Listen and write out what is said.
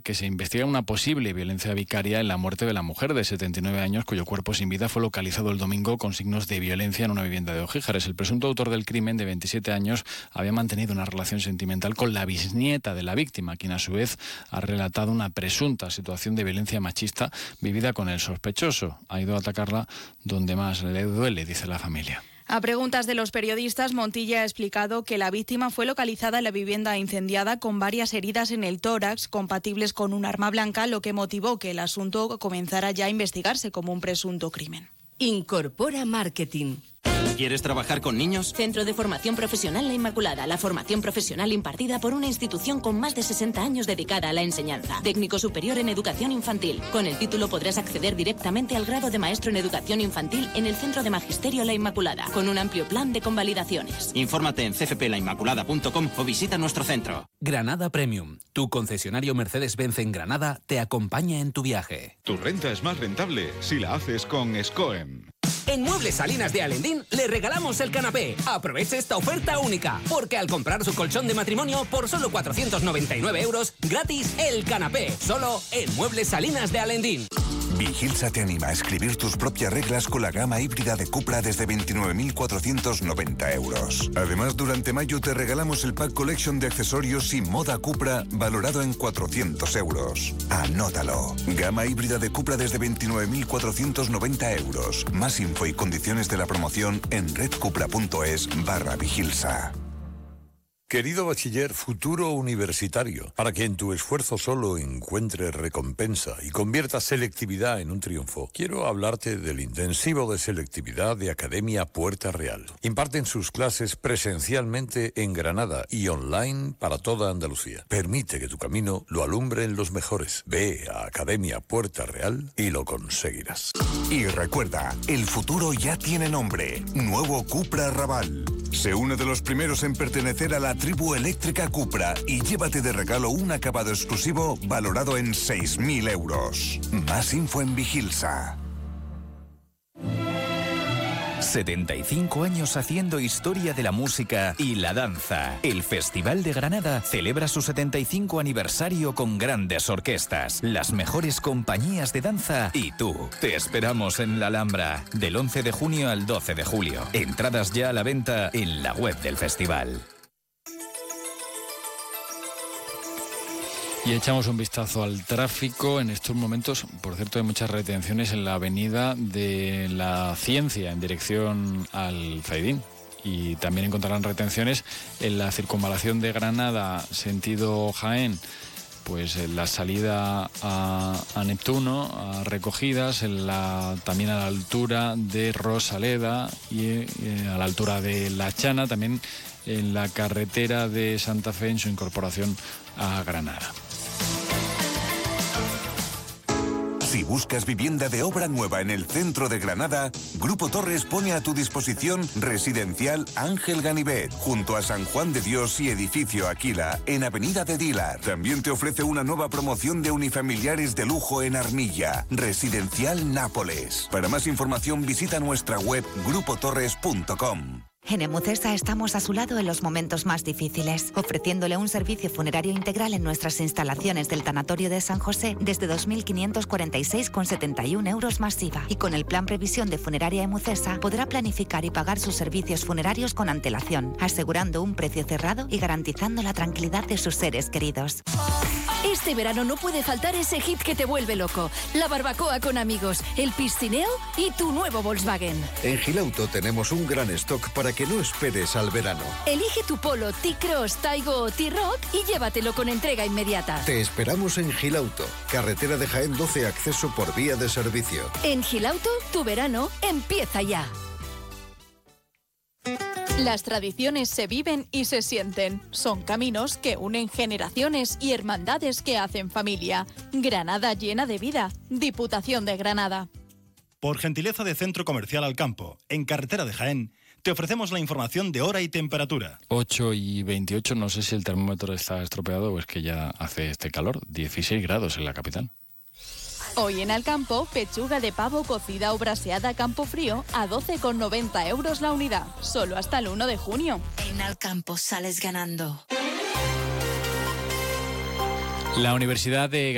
que se investiga una posible violencia vicaria en la muerte de la mujer de 79 años, cuyo cuerpo sin vida fue localizado el domingo con signos de violencia en una vivienda de Ojíjares. El presunto autor del crimen, de 27 años, había mantenido una relación sentimental con la bisnieta de la víctima, quien a su vez ha relatado una presunta situación de violencia machista vivida con el sospechoso. Ha ido a atacarla donde más le duele, dice la familia. A preguntas de los periodistas, Montilla ha explicado que la víctima fue localizada en la vivienda incendiada con varias heridas en el tórax compatibles con un arma blanca, lo que motivó que el asunto comenzara ya a investigarse como un presunto crimen. Incorpora Marketing. ¿Quieres trabajar con niños? Centro de Formación Profesional La Inmaculada. La formación profesional impartida por una institución con más de 60 años dedicada a la enseñanza. Técnico superior en educación infantil. Con el título podrás acceder directamente al grado de maestro en educación infantil en el Centro de Magisterio La Inmaculada, con un amplio plan de convalidaciones. Infórmate en cfplainmaculada.com o visita nuestro centro. Granada Premium. Tu concesionario Mercedes-Benz en Granada te acompaña en tu viaje. Tu renta es más rentable si la haces con SCOEM. En Muebles Salinas de Alendín le regalamos el canapé. Aproveche esta oferta única, porque al comprar su colchón de matrimonio por solo 499 euros, gratis el canapé. Solo en Muebles Salinas de Alendín. Vigilsa te anima a escribir tus propias reglas con la gama híbrida de Cupra desde 29.490 euros. Además, durante mayo te regalamos el Pack Collection de accesorios y moda Cupra valorado en 400 euros. Anótalo. Gama híbrida de Cupra desde 29.490 euros. Más info y condiciones de la promoción en redcupra.es/Vigilsa. Querido bachiller, futuro universitario, para que en tu esfuerzo solo encuentres recompensa y conviertas selectividad en un triunfo, quiero hablarte del intensivo de selectividad de Academia Puerta Real. Imparten sus clases presencialmente en Granada y online para toda Andalucía. Permite que tu camino lo alumbren los mejores. Ve a Academia Puerta Real y lo conseguirás. Y recuerda, el futuro ya tiene nombre. Nuevo Cupra Raval. Sé uno de los primeros en pertenecer a la tribu eléctrica Cupra y llévate de regalo un acabado exclusivo valorado en 6.000 euros. Más info en Vigilsa. 75 años haciendo historia de la música y la danza. El Festival de Granada celebra su 75 aniversario con grandes orquestas, las mejores compañías de danza y tú. Te esperamos en la Alhambra del 11 de junio al 12 de julio. Entradas ya a la venta en la web del festival. Y echamos un vistazo al tráfico. En estos momentos, por cierto, hay muchas retenciones en la avenida de la Ciencia en dirección al Zaidín. Y también encontrarán retenciones en la circunvalación de Granada, sentido Jaén, pues en la salida a Neptuno, a Recogidas, también a la altura de Rosaleda y a la altura de La Chana, también en la carretera de Santa Fe en su incorporación a Granada. Si buscas vivienda de obra nueva en el centro de Granada, Grupo Torres pone a tu disposición Residencial Ángel Ganivet, junto a San Juan de Dios y Edificio Aquila, en Avenida de Dilar. También te ofrece una nueva promoción de unifamiliares de lujo en Armilla, Residencial Nápoles. Para más información visita nuestra web grupotorres.com. En Emucesa estamos a su lado en los momentos más difíciles, ofreciéndole un servicio funerario integral en nuestras instalaciones del Tanatorio de San José desde 2.546,71 euros más IVA. Y con el plan Previsión de Funeraria Emucesa podrá planificar y pagar sus servicios funerarios con antelación, asegurando un precio cerrado y garantizando la tranquilidad de sus seres queridos. Este verano no puede faltar ese hit que te vuelve loco. La barbacoa con amigos, el piscineo y tu nuevo Volkswagen. En Gilauto tenemos un gran stock para que no esperes al verano. Elige tu Polo, T-Cross, Taigo o T-Rock y llévatelo con entrega inmediata. Te esperamos en Gilauto, carretera de Jaén 12, acceso por vía de servicio. En Gilauto, tu verano empieza ya. Las tradiciones se viven y se sienten. Son caminos que unen generaciones y hermandades que hacen familia. Granada llena de vida. Diputación de Granada. Por gentileza de Centro Comercial Alcampo, en carretera de Jaén, te ofrecemos la información de hora y temperatura. 8:28, no sé si el termómetro está estropeado o es que ya hace este calor. 16 grados en la capital. Hoy en Alcampo, pechuga de pavo cocida o braseada a campo frío a 12,90 euros la unidad. Solo hasta el 1 de junio. En Alcampo sales ganando. La Universidad de